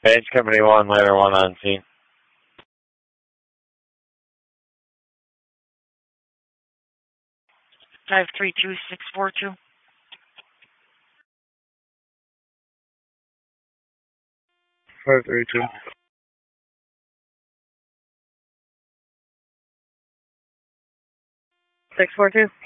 Page Company 1, Ladder 1 on scene. 532642. Five three two. 642.